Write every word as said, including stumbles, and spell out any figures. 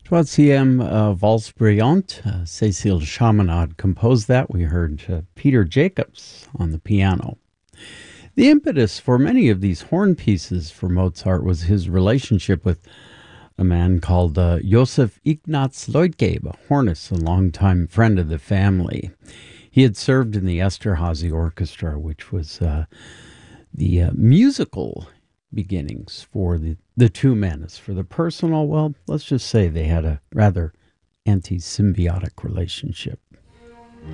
Troisième uh, Valse Brillante, uh, Cécile Chaminade composed that. We heard uh, Peter Jacobs on the piano. The impetus for many of these horn pieces for Mozart was his relationship with a man called uh, Joseph Ignaz Leutgeb, a hornist, a longtime friend of the family. He had served in the Esterhazy Orchestra, which was uh, the uh, musical beginnings for the, the two men. As for the personal, well, let's just say they had a rather anti-symbiotic relationship.